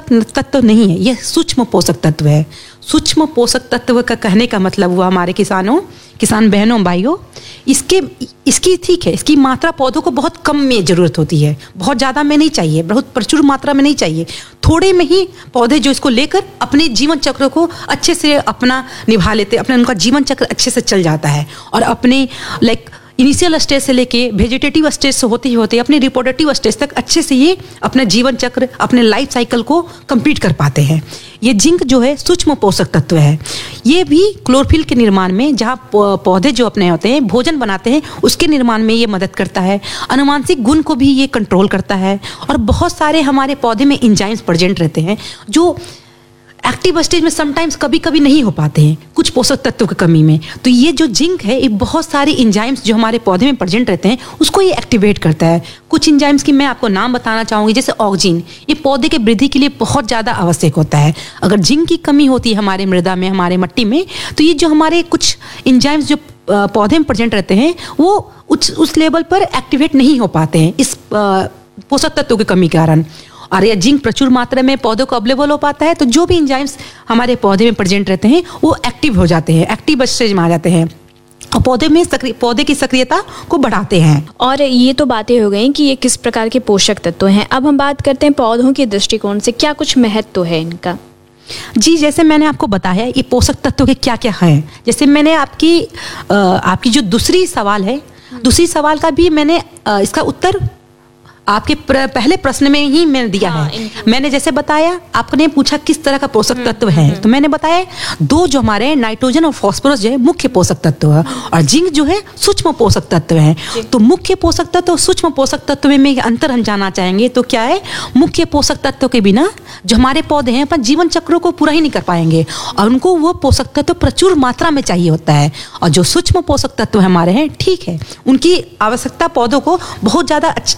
पोषक तत्व नहीं है, यह सूक्ष्म पोषक तत्व है। सूक्ष्म पोषक तत्व का कहने का मतलब हुआ हमारे किसान बहनों भाइयों, इसकी ठीक है, इसकी मात्रा पौधों को बहुत कम में ज़रूरत होती है, बहुत ज़्यादा में नहीं चाहिए, बहुत प्रचुर मात्रा में नहीं चाहिए, थोड़े में ही पौधे जो इसको लेकर अपने जीवन चक्र को अच्छे से अपना निभा लेते, अपने उनका जीवन चक्र अच्छे से चल जाता है और अपने इनिशियल स्टेज से लेके वेजिटेटिव स्टेज से होते ही होते अपने रिप्रोडक्टिव स्टेज तक अच्छे से ये अपना जीवन चक्र, अपने लाइफ साइकिल को कंप्लीट कर पाते हैं। ये जिंक जो है सूक्ष्म पोषक तत्व है। ये भी क्लोरोफिल के निर्माण में, जहाँ पौधे जो अपने होते हैं भोजन बनाते हैं, उसके निर्माण में ये मदद करता है। अनुवांशिक गुण को भी ये कंट्रोल करता है और बहुत सारे हमारे पौधे में एंजाइम्स प्रेजेंट रहते हैं जो एक्टिव स्टेज में समटाइम्स कभी कभी नहीं हो पाते हैं कुछ पोषक तत्वों की कमी में। तो ये जो जिंक है, ये बहुत सारे एंजाइम्स जो हमारे पौधे में प्रेजेंट रहते हैं उसको ये एक्टिवेट करता है। कुछ एंजाइम्स की मैं आपको नाम बताना चाहूँगी, जैसे ऑक्जिन, ये पौधे के वृद्धि के लिए बहुत ज़्यादा आवश्यक होता है। अगर जिंक की कमी होती है हमारे मृदा में, हमारे मिट्टी में, तो ये जो हमारे कुछ एंजाइम्स जो पौधे में प्रेजेंट रहते हैं वो उस लेवल पर एक्टिवेट नहीं हो पाते हैं इस पोषक तत्वों की कमी के कारण। और यह जिंक प्रचुर मात्रा में पौधों को अवेलेबल हो पाता है तो जो भी एंजाइम्स हमारे पौधे में प्रेजेंट रहते हैं वो एक्टिव हो जाते हैं, एक्टिव स्टेज में आ जाते हैं और पौधे की सक्रियता को बढ़ाते हैं। और ये तो बातें हो गई कि ये किस प्रकार के पोषक तत्व हैं। अब हम बात करते हैं पौधों के दृष्टिकोण से क्या कुछ महत्व है इनका। जी, जैसे मैंने आपको बताया ये पोषक तत्व के क्या क्या हैं। जैसे मैंने आपकी जो दूसरी सवाल का भी मैंने इसका उत्तर आपके पहले प्रश्न में ही मैंने दिया है। मैंने जैसे बताया, आपने पूछा किस तरह का पोषक तत्व है, तो मैंने बताया दो जो हमारे नाइट्रोजन और फास्फोरस जो है मुख्य पोषक तत्व है और जिंक जो है सूक्ष्म पोषक तत्व है। तो मुख्य पोषक तत्व और सूक्ष्म पोषक तत्व में अंतर हम जानना चाहेंगे तो क्या है, मुख्य पोषक तत्व के बिना जो हमारे पौधे हैं अपना जीवन चक्रों को पूरा ही नहीं कर पाएंगे और उनको वो पोषक तत्व प्रचुर मात्रा में चाहिए होता है। और जो सूक्ष्म पोषक तत्व हमारे हैं, ठीक है, उनकी आवश्यकता पौधों को बहुत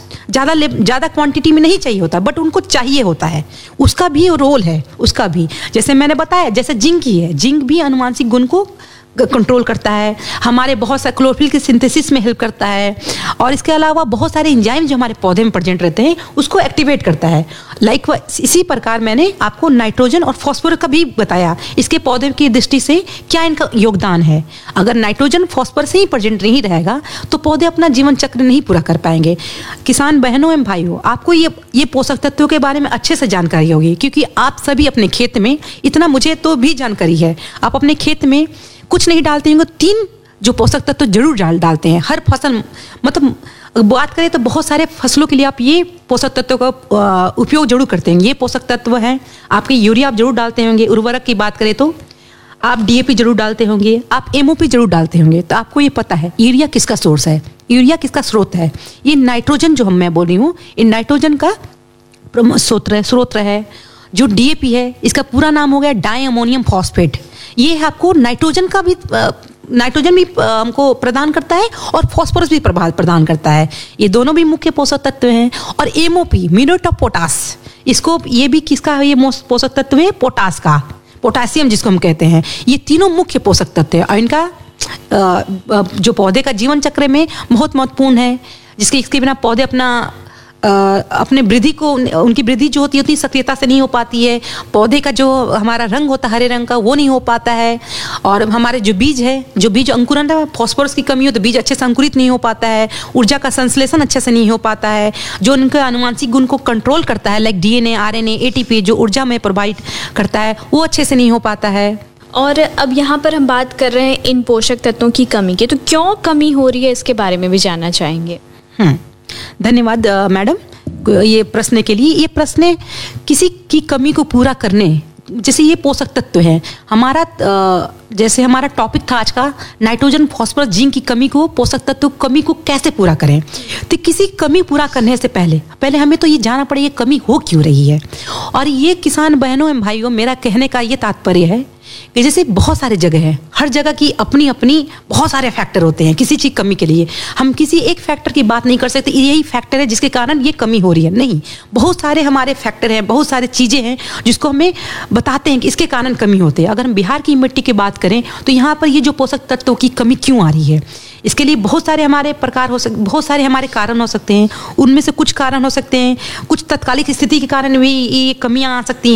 ज़्यादा क्वांटिटी में नहीं चाहिए होता, बट उनको चाहिए होता है। उसका भी रोल है, उसका भी जैसे मैंने बताया, जैसे जिंक ही है, जिंक भी अनुवांशिक गुण को कंट्रोल करता है, हमारे बहुत सारे क्लोरोफिल के सिंथेसिस में हेल्प करता है और इसके अलावा बहुत सारे एंजाइम जो हमारे पौधे में प्रेजेंट रहते हैं उसको एक्टिवेट करता है। इसी प्रकार मैंने आपको नाइट्रोजन और फास्फोरस का भी बताया, इसके पौधे की दृष्टि से क्या इनका योगदान है। अगर नाइट्रोजन फास्फोरस ही प्रेजेंट नहीं रहेगा तो पौधे अपना जीवन चक्र नहीं पूरा कर पाएंगे। किसान बहनों एवं भाइयों, आपको ये पोषक तत्वों के बारे में अच्छे से जानकारी होगी क्योंकि आप सभी अपने खेत में, इतना मुझे तो भी जानकारी है, आप अपने खेत में कुछ नहीं डालते होंगे, 3 जो पोषक तत्व जरूर डालते हैं हर फसल। मतलब बात करें तो बहुत सारे फसलों के लिए आप ये पोषक तत्व का उपयोग जरूर करते हैं। ये पोषक तत्व हैं आपके, यूरिया आप जरूर डालते होंगे, उर्वरक की बात करें तो आप डीएपी जरूर डालते होंगे, आप एमओपी जरूर डालते होंगे। तो आपको ये पता है यूरिया किसका सोर्स है, यूरिया किसका स्रोत है। ये नाइट्रोजन जो मैं बोल रही हूँ, ये नाइट्रोजन का स्रोत है। जो डीएपी है इसका पूरा नाम हो गया डाई अमोनियम फॉस्फेट। ये आपको नाइट्रोजन भी हमको प्रदान करता है और फास्फोरस भी प्रदान करता है। ये दोनों भी मुख्य पोषक तत्व हैं। और एमओपी, म्यूरेट ऑफ पोटास, इसको ये भी किसका है, ये पोषक तत्व है पोटास का, पोटासियम जिसको हम कहते हैं। ये तीनों मुख्य पोषक तत्व है और इनका जो पौधे का जीवन चक्र में बहुत महत्वपूर्ण है, इसके बिना पौधे अपने वृद्धि को, उनकी वृद्धि जो होती है उतनी सक्रियता से नहीं हो पाती है। पौधे का जो हमारा रंग होता है हरे रंग का, वो नहीं हो पाता है। और हमारे जो बीज अंकुरन है, फास्फोरस की कमी हो तो बीज अच्छे से अंकुरित नहीं हो पाता है। ऊर्जा का संश्लेषण अच्छे से नहीं हो पाता है। जो उनके अनुवांशिक गुण को कंट्रोल करता है, लाइक डीएनए, आरएनए, एटीपी, जो ऊर्जा में प्रोवाइड करता है, वो अच्छे से नहीं हो पाता है। और अब यहाँ पर हम बात कर रहे हैं इन पोषक तत्वों की कमी की, तो क्यों कमी हो रही है इसके बारे में भी जानना चाहेंगे। धन्यवाद मैडम ये प्रश्न के लिए। ये प्रश्न किसी की कमी को पूरा करने, जैसे ये पोषक तत्व है हमारा, जैसे हमारा टॉपिक था आज का नाइट्रोजन, फास्फोरस, जिंक की कमी को, पोषक तत्व कमी को कैसे पूरा करें। तो किसी कमी पूरा करने से पहले हमें तो ये जानना पड़ेगा कमी हो क्यों रही है। और ये किसान बहनों एवं भाइयों, मेरा कहने का ये तात्पर्य है कि जैसे बहुत सारे जगह है, हर जगह की अपनी अपनी बहुत सारे फैक्टर होते हैं किसी चीज़ कमी के लिए। हम किसी एक फैक्टर की बात नहीं कर सकते यही फैक्टर है जिसके कारण ये कमी हो रही है, नहीं। बहुत सारे हमारे फैक्टर हैं, बहुत सारी चीज़ें हैं जिसको हमें बताते हैं कि इसके कारण कमी होती है। अगर हम बिहार की मिट्टी की बात करें तो यहाँ पर ये जो पोषक तत्वों की कमी क्यों आ रही है, इसके लिए बहुत सारे हमारे बहुत सारे हमारे कारण हो सकते हैं। उनमें से कुछ कारण हो सकते हैं, कुछ तत्कालिक स्थिति के कारण भी ये कमियाँ आ सकती हैं।